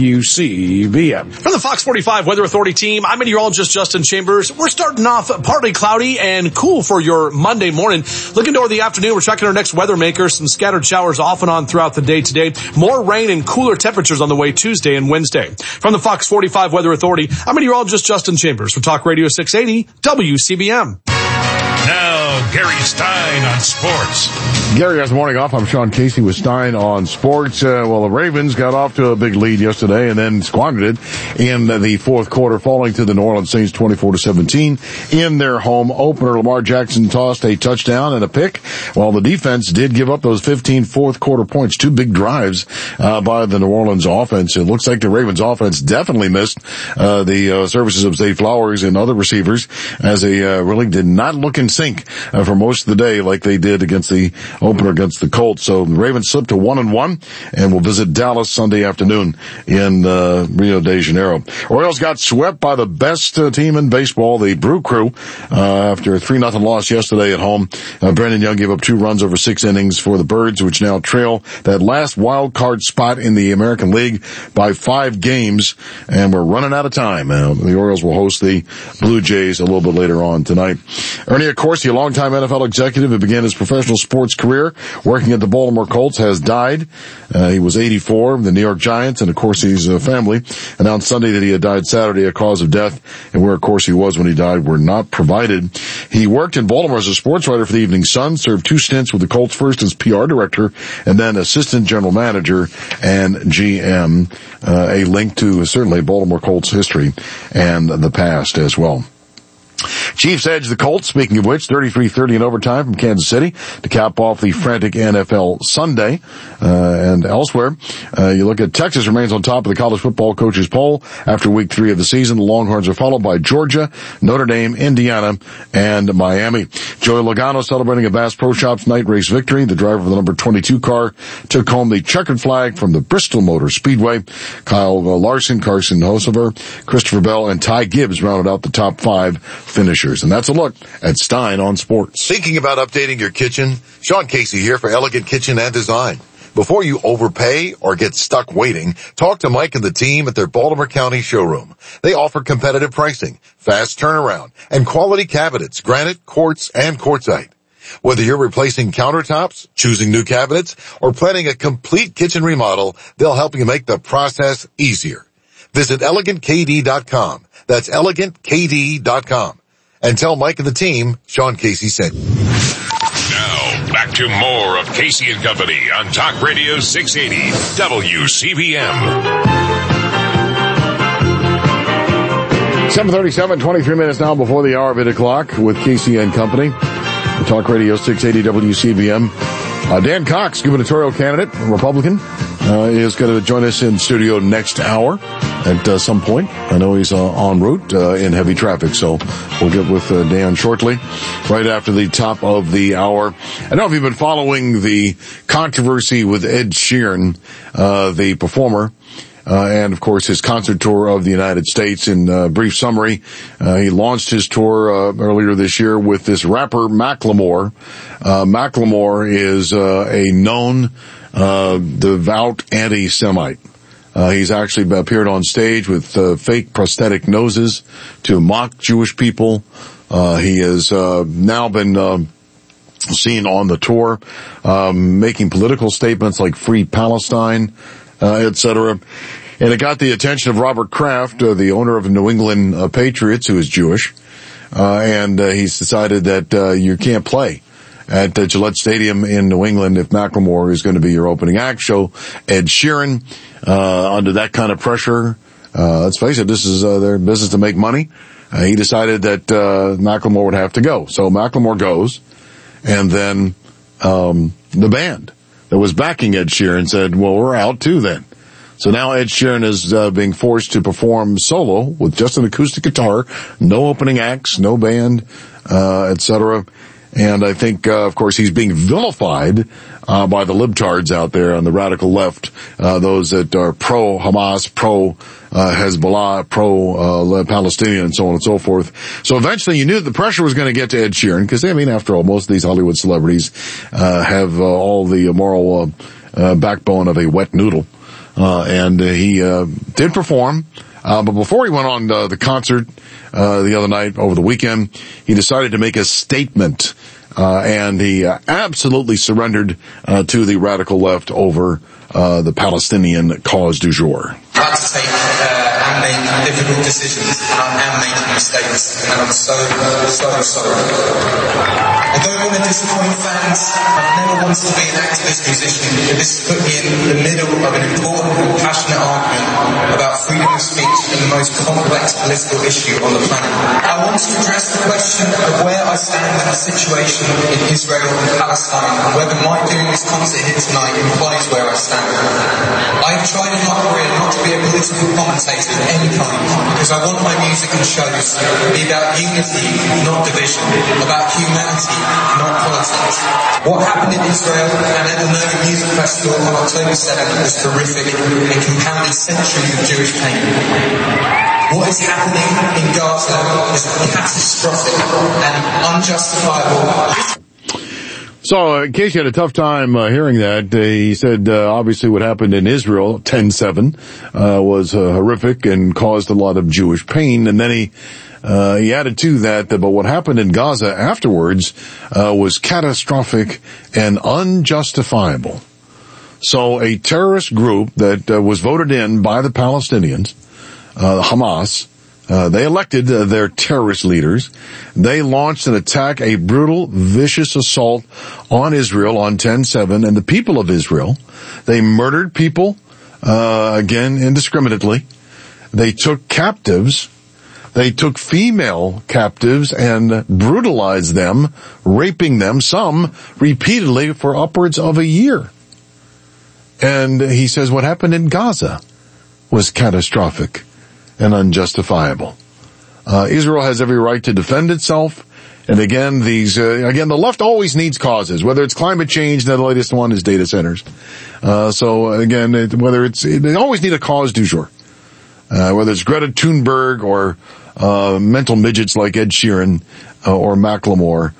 WCBM. From the Fox 45 Weather Authority team, I'm meteorologist Justin Chambers. We're starting off partly cloudy and cool for your Monday morning. Looking toward the afternoon, we're checking our next weather maker. Some scattered showers off and on throughout the day today. More rain and cooler temperatures on the way Tuesday and Wednesday. From the Fox 45 Weather Authority, I'm meteorologist Justin Chambers for Talk Radio 680 WCBM. Now, Gary Stein on sports. Gary has the morning off. I'm Sean Casey with Stein on sports. The Ravens got off to a big lead yesterday and then squandered it in the fourth quarter, falling to the New Orleans Saints 24-17 in their home opener. Lamar Jackson tossed a touchdown and a pick, while the defense did give up those 15 fourth quarter points. 2 big drives by the New Orleans offense. It looks like the Ravens offense definitely missed the services of Zay Flowers and other receivers, as they really did not look in sync for most of the day like they did against the opener against the Colts. So the Ravens slipped to 1-1 and will visit Dallas Sunday afternoon in Rio de Janeiro. Orioles got swept by the best team in baseball, the Brew Crew, after a 3-0 loss yesterday at home. Brandon Young gave up 2 runs over 6 innings for the Birds, which now trail that last wild card spot in the American League by 5 games, and we're running out of time. The Orioles will host the Blue Jays a little bit later on tonight. Ernie Accorsi, a longtime NFL executive who began his professional sports career working at the Baltimore Colts, has died. He was 84. The New York Giants and Accorsi's family announced Sunday that he had died Saturday. A cause of death and where Accorsi was when he died were not provided. He worked in Baltimore as a sports writer for the Evening Sun, served 2 stints with the Colts, first as PR director and then assistant general manager and GM, a link to certainly Baltimore Colts history and the past as well. Chiefs edge the Colts, speaking of which, 33-30 in overtime from Kansas City to cap off the frantic NFL Sunday. And elsewhere, you look at Texas remains on top of the college football coaches poll after week 3 of the season. The Longhorns are followed by Georgia, Notre Dame, Indiana, and Miami. Joey Logano celebrating a Bass Pro Shops night race victory. The driver of the number 22 car took home the checkered flag from the Bristol Motor Speedway. Kyle Larson, Carson Hocevar, Christopher Bell, and Ty Gibbs rounded out the top 5 finishers. And that's a look at Stein on Sports. Thinking about updating your kitchen? Sean Casey here for Elegant Kitchen and Design. Before you overpay or get stuck waiting, talk to Mike and the team at their Baltimore County showroom. They offer competitive pricing, fast turnaround, and quality cabinets, granite, quartz, and quartzite. Whether you're replacing countertops, choosing new cabinets, or planning a complete kitchen remodel, they'll help you make the process easier. Visit ElegantKD.com. That's ElegantKD.com. And tell Mike and the team Sean Casey sent you. Now, back to more of Casey and Company on Talk Radio 680 WCBM. 7:37, 23 minutes now before the hour of 8 o'clock with Casey and Company. Talk Radio 680 WCBM. Dan Cox, gubernatorial candidate, Republican, is going to join us in studio next hour at some point. I know he's en route in heavy traffic, so we'll get with Dan shortly, right after the top of the hour. I don't know if you've been following the controversy with Ed Sheeran, the performer, and of course his concert tour of the United States. In brief summary, he launched his tour earlier this year with this rapper Macklemore. Macklemore is a known devout anti-Semite. He's actually appeared on stage with fake prosthetic noses to mock Jewish people. He has now been seen on the tour making political statements like Free Palestine, etc. And it got the attention of Robert Kraft, the owner of the New England Patriots, who is Jewish, and he's decided that you can't play at Gillette Stadium in New England if Macklemore is going to be your opening act. So Ed Sheeran, under that kind of pressure, let's face it, this is their business to make money. He decided that Macklemore would have to go. So Macklemore goes, and then the band that was backing Ed Sheeran said, well, we're out too then. So now Ed Sheeran is being forced to perform solo with just an acoustic guitar, no opening acts, no band, etc. And I think, of course, he's being vilified by the libtards out there on the radical left, those that are pro-Hamas, pro-Hezbollah, pro-Palestinian, and so on and so forth. So eventually you knew that the pressure was going to get to Ed Sheeran, because, I mean, after all, most of these Hollywood celebrities have all the moral backbone of a wet noodle. And he did perform. But before he went on the concert the other night, over the weekend, he decided to make a statement, and he absolutely surrendered to the radical left over the Palestinian cause du jour. I had to take and make difficult decisions, and I am making mistakes, and I'm so sorry. I don't want to disappoint fans. I've never wanted to be an activist musician, but this has put me in the middle of an important and passionate argument about freedom of speech and the most complex political issue on the planet. I want to address the question of where I stand in the situation in Israel and Palestine, and whether my doing this concert here tonight implies where I stand. I've tried in my career not to be a political commentator of any kind, because I want my music and shows to be about unity, not division, about humanity, not politics. What happened in Israel and at the Nova Music Festival on October 7th was horrific and compounded centuries of Jewish pain. What is happening in Gaza is catastrophic and unjustifiable. So, in case you had a tough time hearing that, he said obviously what happened in Israel, 10/7, was horrific and caused a lot of Jewish pain. And then he added to that, but what happened in Gaza afterwards was catastrophic and unjustifiable. So a terrorist group that was voted in by the Palestinians, Hamas, they elected their terrorist leaders. They launched an attack, a brutal, vicious assault on Israel on 10/7 and the people of Israel. They murdered people, again, indiscriminately. They took captives. They took female captives and brutalized them, raping them, some repeatedly for upwards of a year. And he says what happened in Gaza was catastrophic and unjustifiable. Israel has every right to defend itself. And again, the left always needs causes, whether it's climate change, the latest one is data centers. So again, they always need a cause du jour. Whether it's Greta Thunberg or, mental midgets like Ed Sheeran, or Macklemore.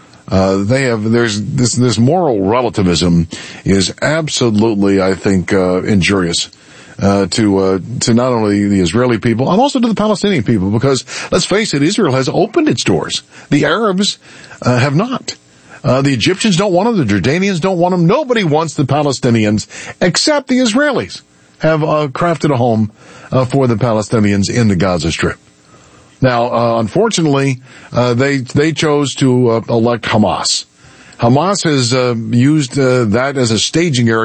This moral relativism is absolutely, I think, injurious. To not only the Israeli people, and also to the Palestinian people, because let's face it, Israel has opened its doors. The Arabs, have not. The Egyptians don't want them, the Jordanians don't want them, nobody wants the Palestinians, except the Israelis have, crafted a home, for the Palestinians in the Gaza Strip. Now, unfortunately, they chose to, elect Hamas. Hamas has, used, that as a staging area